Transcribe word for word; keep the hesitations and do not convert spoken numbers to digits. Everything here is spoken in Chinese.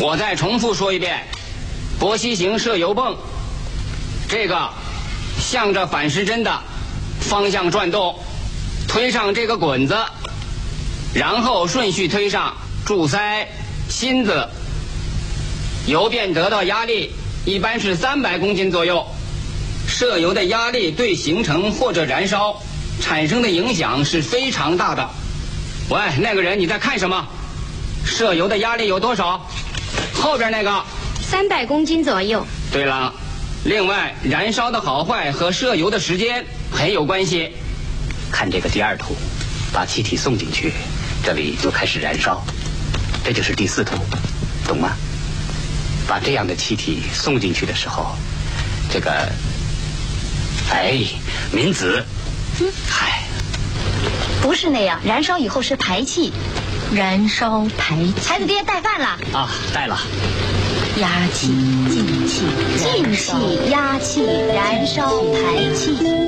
我再重复说一遍，伯希型射油泵，这个向着反时针的方向转动，推上这个滚子，然后顺序推上柱塞、芯子，油便得到压力，一般是三百公斤左右。射油的压力对形成或者燃烧产生的影响是非常大的。喂，那个人你在看什么？射油的压力有多少？后边那个三百公斤左右。 对了，另外燃烧的好坏和射油的时间很有关系。 看这个第二图，把气体送进去，这里就开始燃烧，这就是第四图，懂吗？把这样的气体送进去的时候，这个哎明子， 嗯， 嗨， 不是那样，燃烧以后是排气， 燃烧排气。 孩子爹带饭了啊，带了。 压气、进气、 进气、压气、燃烧、排气。